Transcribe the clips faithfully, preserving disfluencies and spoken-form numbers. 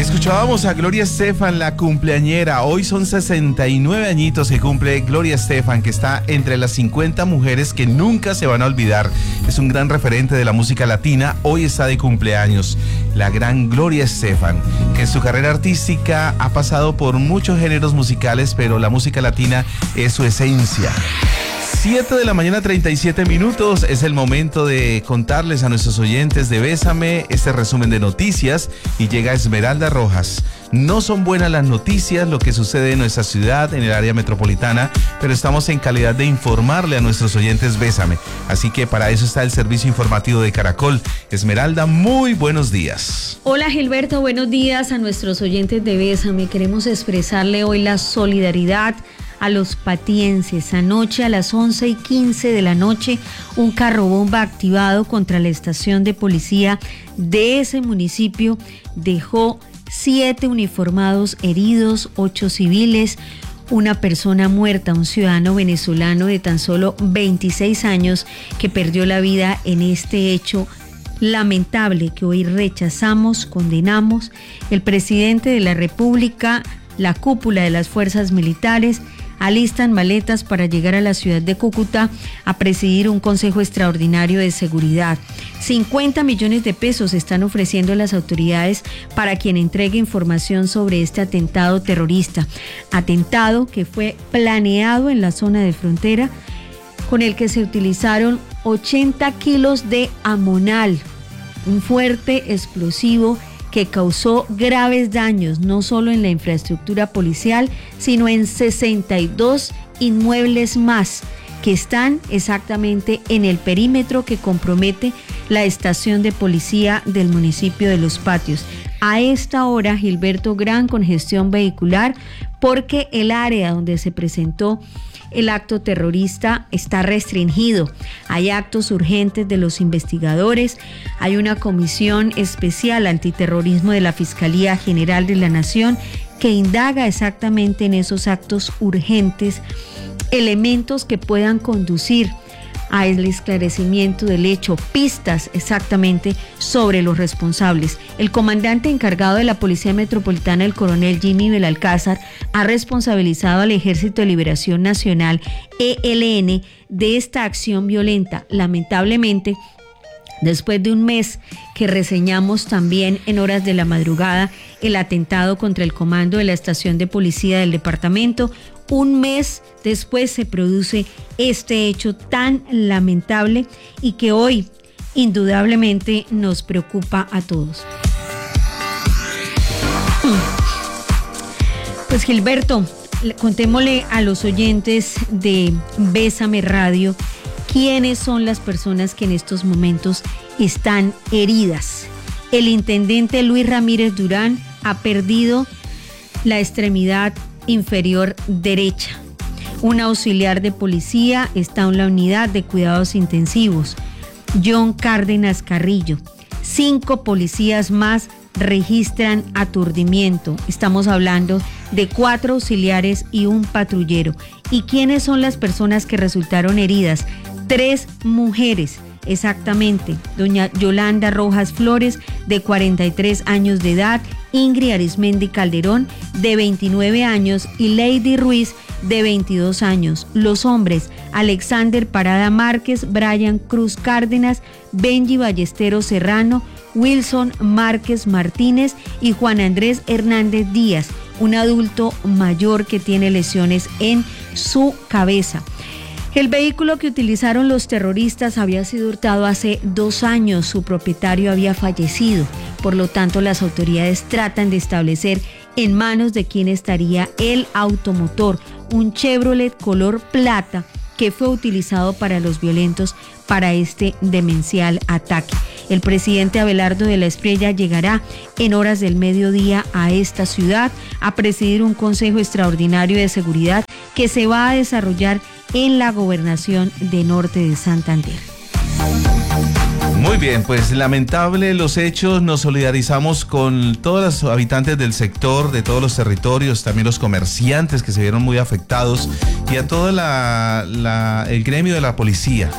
Escuchábamos a Gloria Estefan, la cumpleañera. Hoy son sesenta y nueve añitos que cumple Gloria Estefan, que está entre las cincuenta mujeres que nunca se van a olvidar. Es un gran referente de la música latina. Hoy está de cumpleaños la gran Gloria Estefan, que en su carrera artística ha pasado por muchos géneros musicales, pero la música latina es su esencia. siete de la mañana, treinta y siete minutos, es el momento de contarles a nuestros oyentes de Bésame este resumen de noticias y llega Esmeralda Rojas. No son buenas las noticias, lo que sucede en nuestra ciudad, en el área metropolitana, pero estamos en calidad de informarle a nuestros oyentes Bésame. Así que para eso está el servicio informativo de Caracol. Esmeralda, muy buenos días. Hola Gilberto, buenos días a nuestros oyentes de Bésame. Queremos expresarle hoy la solidaridad a los patienses. Anoche a las once y quince de la noche, un carro bomba activado contra la estación de policía de ese municipio dejó siete uniformados heridos, ocho civiles, una persona muerta, un ciudadano venezolano de tan solo veintiséis años que perdió la vida en este hecho lamentable que hoy rechazamos, condenamos. El presidente de la República, la cúpula de las fuerzas militares, alistan maletas para llegar a la ciudad de Cúcuta a presidir un consejo extraordinario de seguridad. cincuenta millones de pesos están ofreciendo las autoridades para quien entregue información sobre este atentado terrorista. Atentado que fue planeado en la zona de frontera, con el que se utilizaron ochenta kilos de amonal, un fuerte explosivo que causó graves daños no solo en la infraestructura policial, sino en sesenta y dos inmuebles más que están exactamente en el perímetro que compromete la estación de policía del municipio de Los Patios. A esta hora, Gilberto, gran congestión vehicular porque el área donde se presentó el acto terrorista está restringido. Hay actos urgentes de los investigadores, hay una comisión especial antiterrorismo de la Fiscalía General de la Nación que indaga exactamente en esos actos urgentes, elementos que puedan conducir al esclarecimiento del hecho, pistas exactamente sobre los responsables. El comandante encargado de la Policía Metropolitana, el coronel Jimmy Belalcázar, ha responsabilizado al Ejército de Liberación Nacional, E L N, de esta acción violenta. Lamentablemente, después de un mes que reseñamos también en horas de la madrugada el atentado contra el comando de la estación de policía del departamento, un mes después se produce este hecho tan lamentable y que hoy indudablemente nos preocupa a todos. Pues Gilberto, contémosle a los oyentes de Bésame Radio quiénes son las personas que en estos momentos están heridas. El intendente Luis Ramírez Durán ha perdido la extremidad inferior derecha. Un auxiliar de policía está en la unidad de cuidados intensivos. John Cárdenas Carrillo. Cinco policías más registran aturdimiento. Estamos hablando de cuatro auxiliares y un patrullero. ¿Y quiénes son las personas que resultaron heridas? Tres mujeres. Exactamente, doña Yolanda Rojas Flores, de cuarenta y tres años de edad, Ingrid Arismendi Calderón, de veintinueve años, y Lady Ruiz, de veintidós años. Los hombres: Alexander Parada Márquez, Brian Cruz Cárdenas, Benji Ballesteros Serrano, Wilson Márquez Martínez y Juan Andrés Hernández Díaz, un adulto mayor que tiene lesiones en su cabeza. El vehículo que utilizaron los terroristas había sido hurtado hace dos años, su propietario había fallecido, por lo tanto las autoridades tratan de establecer en manos de quién estaría el automotor, un Chevrolet color plata que fue utilizado para los violentos para este demencial ataque. El presidente Abelardo de la Espriella llegará en horas del mediodía a esta ciudad a presidir un consejo extraordinario de seguridad que se va a desarrollar en la gobernación de Norte de Santander. Muy bien, pues lamentable los hechos, nos solidarizamos con todos los habitantes del sector, de todos los territorios, también los comerciantes que se vieron muy afectados y a todo la, la, el gremio de la policía.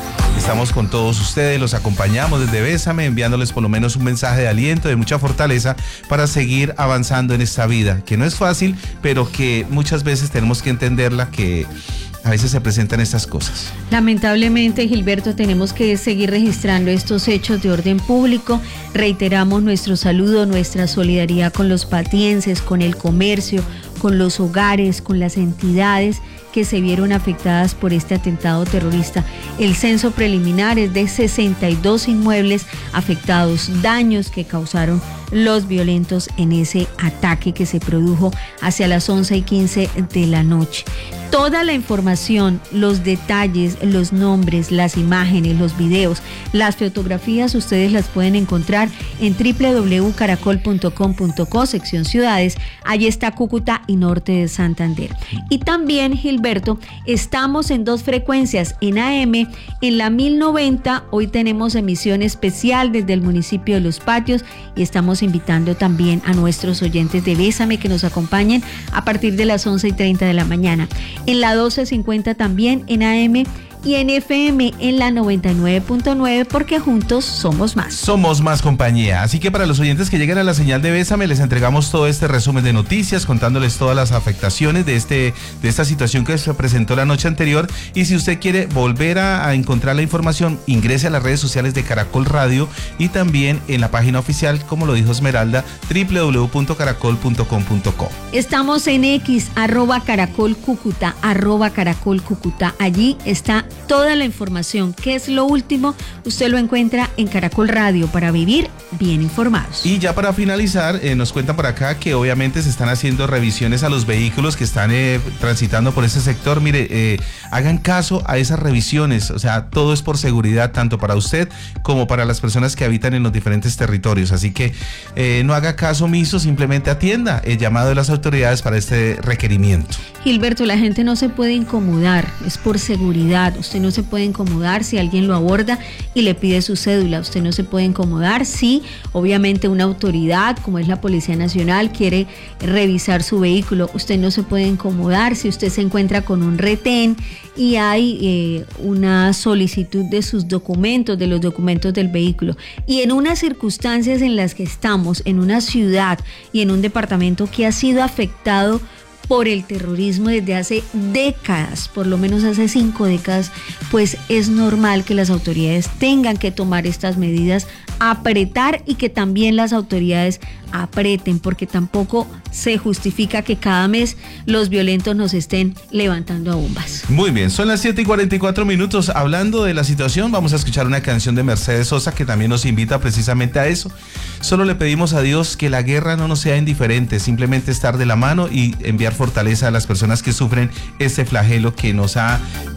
Estamos con todos ustedes, los acompañamos desde Bésame, enviándoles por lo menos un mensaje de aliento, de mucha fortaleza para seguir avanzando en esta vida, que no es fácil, pero que muchas veces tenemos que entenderla, que a veces se presentan estas cosas. Lamentablemente, Gilberto, tenemos que seguir registrando estos hechos de orden público. Reiteramos nuestro saludo, nuestra solidaridad con los patienses, con el comercio, con los hogares, con las entidades que se vieron afectadas por este atentado terrorista. El censo preliminar es de sesenta y dos inmuebles afectados, daños que causaron los violentos en ese ataque que se produjo hacia las once y quince de la noche. Toda la información, los detalles, los nombres, las imágenes, los videos, las fotografías, ustedes las pueden encontrar en doble u doble u doble u punto caracol punto com punto co, sección ciudades. Allí está Cúcuta y norte de Santander. Y también, Gilberto, estamos en dos frecuencias, en A M, en la mil noventa. Hoy tenemos emisión especial desde el municipio de Los Patios y estamos invitando también a nuestros oyentes de Bésame que nos acompañen a partir de las once y treinta de la mañana. En la doce cincuenta también en A M y en F M en la noventa y nueve punto nueve, porque juntos somos más. Somos más compañía. Así que para los oyentes que lleguen a la señal de Bésame, les entregamos todo este resumen de noticias, contándoles todas las afectaciones de este de esta situación que se presentó la noche anterior. Y si usted quiere volver a, a encontrar la información, ingrese a las redes sociales de Caracol Radio y también en la página oficial, como lo dijo Esmeralda, doble u doble u doble u punto caracol punto com punto co. Estamos en X, arroba Caracol Cúcuta, arroba Caracol Cúcuta. Allí está toda la información. ¿Qué es lo último? Usted lo encuentra en Caracol Radio para vivir bien informados. Y ya para finalizar, eh, nos cuentan por acá que obviamente se están haciendo revisiones a los vehículos que están eh, transitando por ese sector. Mire, eh, hagan caso a esas revisiones, o sea, todo es por seguridad, tanto para usted como para las personas que habitan en los diferentes territorios. Así que eh, no haga caso omiso, simplemente atienda el llamado de las autoridades para este requerimiento. Gilberto, la gente no se puede incomodar, es por seguridad. Usted no se puede incomodar si alguien lo aborda y le pide su cédula. Usted no se puede incomodar si, obviamente, una autoridad como es la Policía Nacional quiere revisar su vehículo. Usted no se puede incomodar si usted se encuentra con un retén y hay eh, una solicitud de sus documentos, de los documentos del vehículo. Y en unas circunstancias en las que estamos, en una ciudad y en un departamento que ha sido afectado por el terrorismo desde hace décadas, por lo menos hace cinco décadas, pues es normal que las autoridades tengan que tomar estas medidas, apretar, y que también las autoridades apreten, porque tampoco se justifica que cada mes los violentos nos estén levantando a bombas. Muy bien, son las siete y cuarenta y cuatro minutos. Hablando de la situación, vamos a escuchar una canción de Mercedes Sosa que también nos invita precisamente a eso. Solo le pedimos a Dios que la guerra no nos sea indiferente, simplemente estar de la mano y enviar fortaleza a las personas que sufren este flagelo que nos ha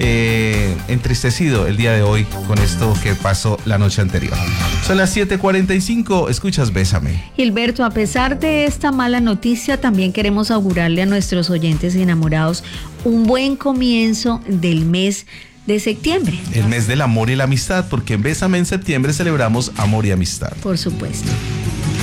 eh, entristecido el día de hoy con esto que pasó la noche anterior. Son las siete y cuarenta y cinco, escuchas Bésame. Gilberto, a pesar de esta mala noticia, también queremos augurarle a nuestros oyentes enamorados un buen comienzo del mes de septiembre. El mes del amor y la amistad, porque en Bésame en septiembre celebramos amor y amistad. Por supuesto.